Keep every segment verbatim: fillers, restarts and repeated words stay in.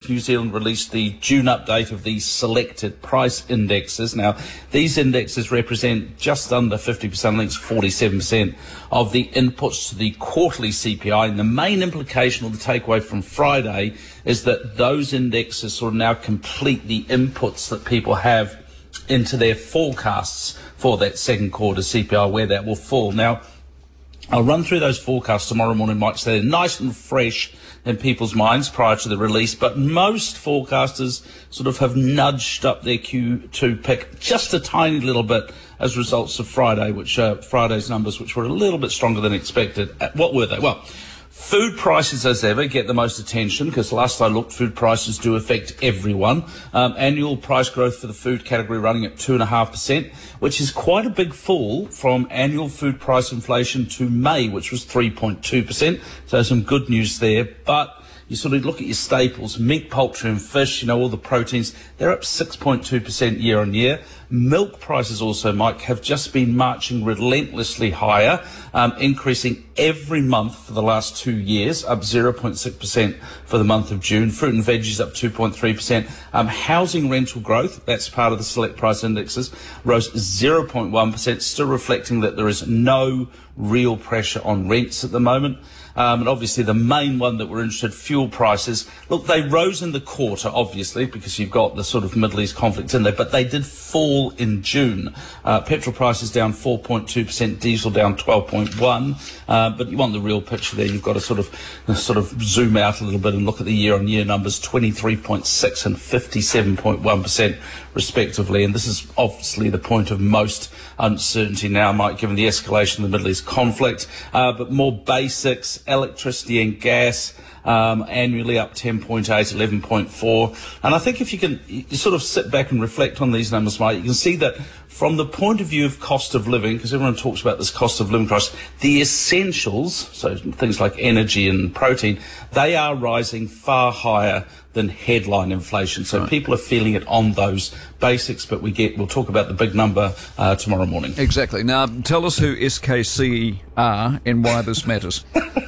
New Zealand released the June update of these selected price indexes. Now, these indexes represent just under fifty percent, I think it's forty-seven percent of the inputs to the quarterly C P I. And the main implication or the takeaway from Friday is that those indexes sort of now complete the inputs that people have into their forecasts for that second quarter C P I, where that will fall. Now, I'll run through those forecasts tomorrow morning, Mike, so they're nice and fresh in people's minds prior to the release, but most forecasters sort of have nudged up their Q two pick just a tiny little bit as results of Friday, which uh, Friday's numbers, which were a little bit stronger than expected. What were they? Well, food prices, as ever, get the most attention because last I looked, food prices do affect everyone. Um, annual price growth for the food category running at two point five percent, which is quite a big fall from annual food price inflation to May, which was three point two percent. So some good news there. But you sort of look at your staples, meat, poultry and fish, you know, all the proteins, they're up six point two percent year on year. Milk prices also, Mike, have just been marching relentlessly higher, um, increasing every month for the last two years, up zero point six percent for the month of June. Fruit and veggies up two point three percent. Um, housing rental growth, that's part of the select price indexes, rose zero point one percent, still reflecting that there is no real pressure on rents at the moment. Um, and obviously the main one that we're interested, fuel prices. Look, they rose in the quarter, obviously, because you've got the sort of Middle East conflict in there, but they did fall in June. Uh, petrol prices down four point two percent, diesel down twelve point one. Uh, but you want the real picture there. You've got to sort of uh, sort of zoom out a little bit and look at the year-on-year numbers, twenty-three point six and fifty-seven point one percent respectively. And this is obviously the point of most uncertainty now, Mike, given the escalation of the Middle East conflict. Uh, but more basics, electricity and gas, um, annually up ten point eight, eleven point four. And I think if you can you sort of sit back and reflect on these numbers, Mike, you can see that from the point of view of cost of living, because everyone talks about this cost of living crisis, the essentials, so things like energy and protein, they are rising far higher than headline inflation. So right. People are feeling it on those basics, but we get, we'll talk about the big number uh, tomorrow morning. Exactly. Now, tell us who S K C are and why this matters.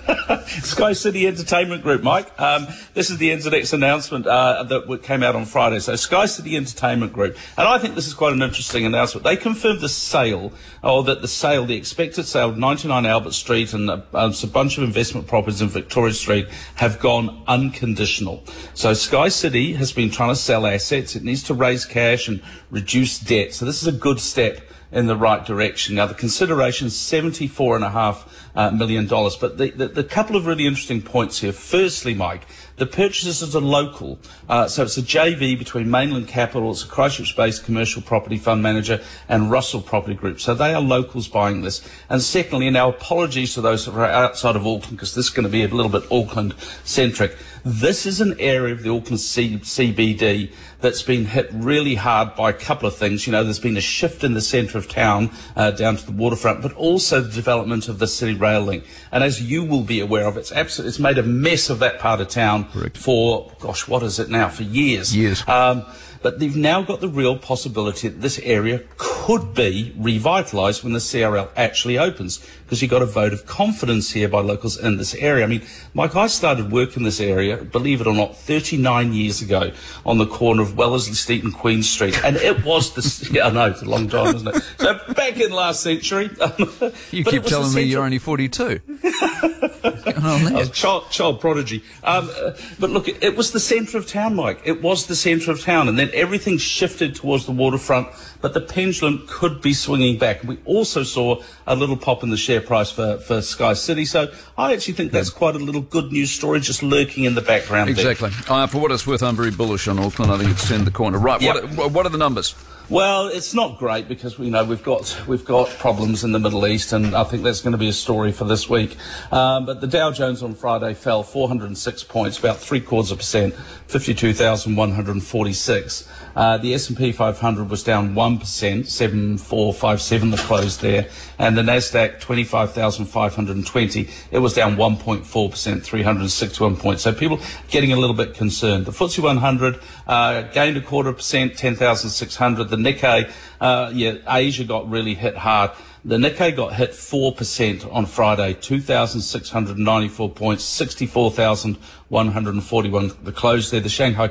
Sky City Entertainment Group, Mike. Um, this is the N Z X announcement uh, that came out on Friday. So Sky City Entertainment Group, and I think this is quite an interesting announcement. They confirmed the sale, or that the sale, the expected sale of ninety-nine Albert Street and a, a bunch of investment properties in Victoria Street have gone unconditional. So Sky City has been trying to sell assets. It needs to raise cash and reduce debt. So this is a good step in the right direction. Now, the consideration is seventy-four and a half uh, million dollars. But the, the, the couple of really interesting points here. Firstly, Mike, the purchases are local. Uh, so it's a J V between Mainland Capital, it's a Christchurch-based commercial property fund manager, and Russell Property Group. So they are locals buying this. And secondly, and our apologies to those that are outside of Auckland, because this is going to be a little bit Auckland-centric. This is an area of the Auckland C- CBD that's been hit really hard by a couple of things. You know, there's been a shift in the centre of town uh, down to the waterfront, but also the development of the City Rail Link. And as you will be aware of, it's absolutely, it's made a mess of that part of town. Correct. For, gosh, what is it now? For years. Years. Um, but they've now got the real possibility that this area could be revitalised when the C R L actually opens, because you've got a vote of confidence here by locals in this area. I mean, Mike, I started work in this area, believe it or not, thirty-nine years ago on the corner of Wellesley Street and Queen Street. And it was the... Yeah, I know, it's a long time, isn't it? So back in last century... You keep telling me you're only forty-two. Oh, child, child prodigy. Um, uh, but look, it, it was the centre of town, Mike. It was the centre of town. And then everything shifted towards the waterfront, but the pendulum could be swinging back. We also saw a little pop in the share price for, for Sky City. So I actually think that's quite a little good news story just lurking in the background. Exactly. Uh, for what it's worth, I'm very bullish on Auckland. I think it's turned the corner. Right, yep. what, what are the numbers? Well, it's not great because you know we've got we've got problems in the Middle East, and I think that's going to be a story for this week. Um, but the Dow Jones on Friday fell four hundred six points, about three quarters of a percent, fifty-two thousand one hundred forty-six. Uh, the S and P five hundred was down one percent, seven four five seven the close there, and the Nasdaq twenty-five thousand five hundred twenty. It was down one point four percent, three hundred sixty-one points. So people getting a little bit concerned. The F T S E one hundred uh, gained a quarter percent, ten thousand six hundred. The Nikkei, uh, yeah, Asia got really hit hard. The Nikkei got hit four percent on Friday, two thousand six hundred ninety-four points, sixty-four thousand one hundred forty-one the close there. The Shanghai